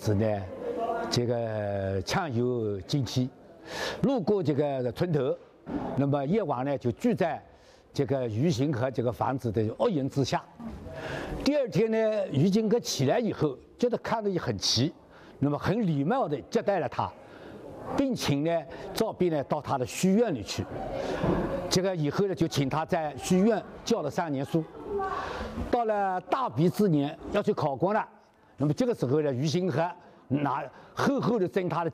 子呢，这个畅游惊奇，路过这个村头，那么夜晚呢就住在这个于行和这个房子的屋檐之下。第二天呢，于金阁起来以后，觉得看着也很奇，那么很礼貌地接待了他，并请呢赵斌呢到他的书院里去。这个以后呢，就请他在书院教了3年书。到了大比之年要去考官了，那么这个时候呢，于行和拿厚厚的征他的